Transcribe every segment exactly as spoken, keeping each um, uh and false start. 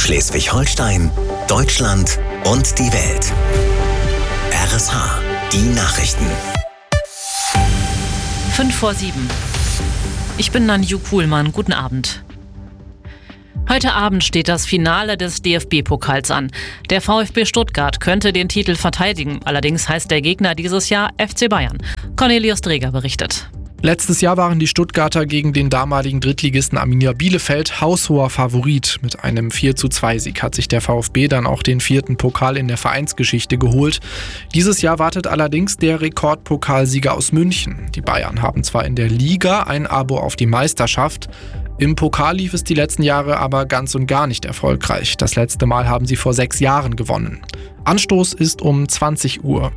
Schleswig-Holstein, Deutschland und die Welt. R S H, die Nachrichten. Fünf vor sieben. Ich bin Nanju Kuhlmann. Guten Abend. Heute Abend steht das Finale des D F B-Pokals an. Der VfB Stuttgart könnte den Titel verteidigen. Allerdings heißt der Gegner dieses Jahr F C Bayern. Cornelius Dreger berichtet. Letztes Jahr waren die Stuttgarter gegen den damaligen Drittligisten Arminia Bielefeld haushoher Favorit. Mit einem vier zu zwei Sieg hat sich der VfB dann auch den vierten Pokal in der Vereinsgeschichte geholt. Dieses Jahr wartet allerdings der Rekordpokalsieger aus München. Die Bayern haben zwar in der Liga ein Abo auf die Meisterschaft, im Pokal lief es die letzten Jahre aber ganz und gar nicht erfolgreich. Das letzte Mal haben sie vor sechs Jahren gewonnen. Anstoß ist um zwanzig Uhr.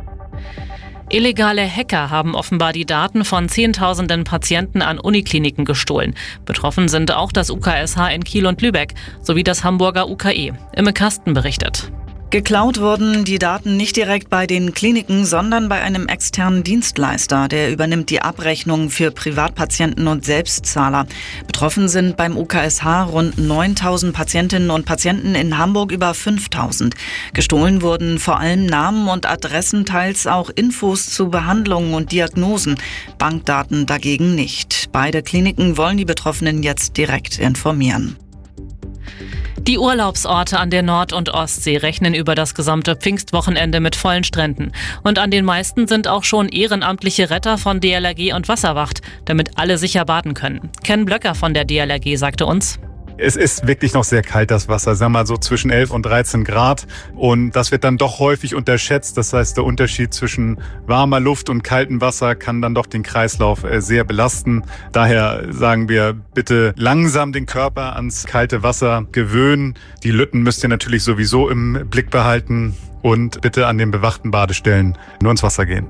Illegale Hacker haben offenbar die Daten von Zehntausenden Patienten an Unikliniken gestohlen. Betroffen sind auch das U K S H in Kiel und Lübeck sowie das Hamburger U K E. Imme Kasten berichtet. Geklaut wurden die Daten nicht direkt bei den Kliniken, sondern bei einem externen Dienstleister. Der übernimmt die Abrechnung für Privatpatienten und Selbstzahler. Betroffen sind beim U K S H rund neuntausend Patientinnen und Patienten, in Hamburg über fünftausend. Gestohlen wurden vor allem Namen und Adressen, teils auch Infos zu Behandlungen und Diagnosen. Bankdaten dagegen nicht. Beide Kliniken wollen die Betroffenen jetzt direkt informieren. Die Urlaubsorte an der Nord- und Ostsee rechnen über das gesamte Pfingstwochenende mit vollen Stränden. Und an den meisten sind auch schon ehrenamtliche Retter von D L R G und Wasserwacht, damit alle sicher baden können. Ken Blöcker von der D L R G sagte uns: Es ist wirklich noch sehr kalt, das Wasser, sagen wir mal so zwischen elf und dreizehn Grad. Und das wird dann doch häufig unterschätzt. Das heißt, der Unterschied zwischen warmer Luft und kaltem Wasser kann dann doch den Kreislauf sehr belasten. Daher sagen wir, bitte langsam den Körper ans kalte Wasser gewöhnen. Die Lütten müsst ihr natürlich sowieso im Blick behalten. Und bitte an den bewachten Badestellen nur ins Wasser gehen.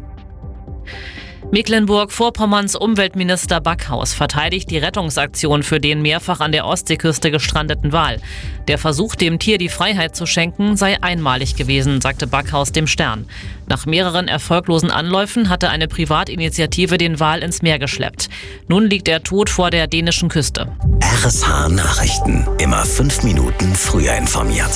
Mecklenburg-Vorpommerns Umweltminister Backhaus verteidigt die Rettungsaktion für den mehrfach an der Ostseeküste gestrandeten Wal. Der Versuch, dem Tier die Freiheit zu schenken, sei einmalig gewesen, sagte Backhaus dem Stern. Nach mehreren erfolglosen Anläufen hatte eine Privatinitiative den Wal ins Meer geschleppt. Nun liegt er tot vor der dänischen Küste. R S H Nachrichten. Immer fünf Minuten früher informiert.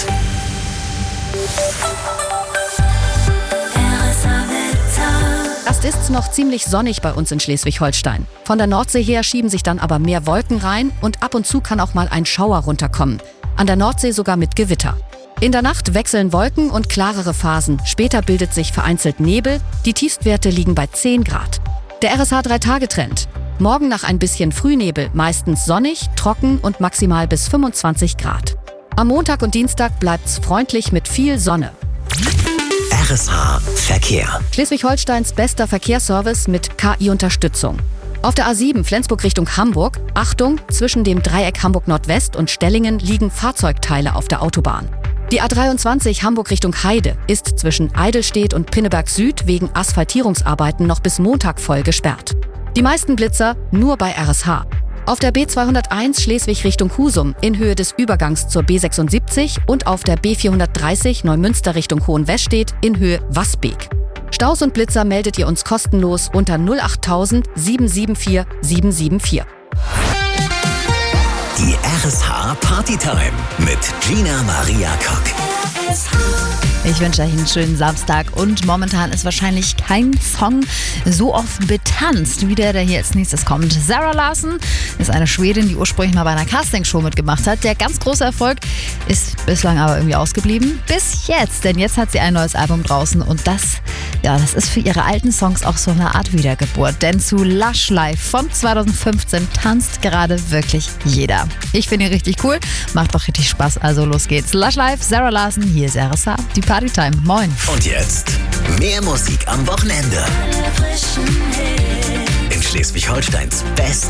Erst ist's noch ziemlich sonnig bei uns in Schleswig-Holstein. Von der Nordsee her schieben sich dann aber mehr Wolken rein und ab und zu kann auch mal ein Schauer runterkommen. An der Nordsee sogar mit Gewitter. In der Nacht wechseln Wolken und klarere Phasen. Später bildet sich vereinzelt Nebel. Die Tiefstwerte liegen bei zehn Grad. Der R S H drei Tage Trend. Morgen nach ein bisschen Frühnebel, meistens sonnig, trocken und maximal bis fünfundzwanzig Grad. Am Montag und Dienstag bleibt's freundlich mit viel Sonne. R S H Verkehr. Schleswig-Holsteins bester Verkehrsservice mit K I-Unterstützung. Auf der A sieben Flensburg Richtung Hamburg, Achtung, zwischen dem Dreieck Hamburg Nordwest und Stellingen liegen Fahrzeugteile auf der Autobahn. Die A dreiundzwanzig Hamburg Richtung Heide ist zwischen Eidelstedt und Pinneberg Süd wegen Asphaltierungsarbeiten noch bis Montag voll gesperrt. Die meisten Blitzer nur bei R S H. Auf der B zweihunderteins Schleswig Richtung Husum in Höhe des Übergangs zur B sechsundsiebzig und auf der B vierhundertdreißig Neumünster Richtung Hohenwestedt in Höhe Wasbeek. Staus und Blitzer meldet ihr uns kostenlos unter null acht tausend sieben sieben vier sieben sieben vier. Die R S H Partytime mit Gina Maria Kock. Ich wünsche euch einen schönen Samstag und momentan ist wahrscheinlich kein Song so oft betanzt wie der, der hier als nächstes kommt. Zara Larsson ist eine Schwedin, die ursprünglich mal bei einer Castingshow mitgemacht hat. Der ganz große Erfolg ist bislang aber irgendwie ausgeblieben. Bis jetzt, denn jetzt hat sie ein neues Album draußen und das, ja, das ist für ihre alten Songs auch so eine Art Wiedergeburt. Denn zu Lush Life von zweitausendfünfzehn tanzt gerade wirklich jeder. Ich finde ihn richtig cool, macht auch richtig Spaß, also los geht's. Lush Life, Zara Larsson, hier ist R S H, die Partytime. Moin. Und jetzt mehr Musik am Wochenende. In Schleswig-Holsteins Best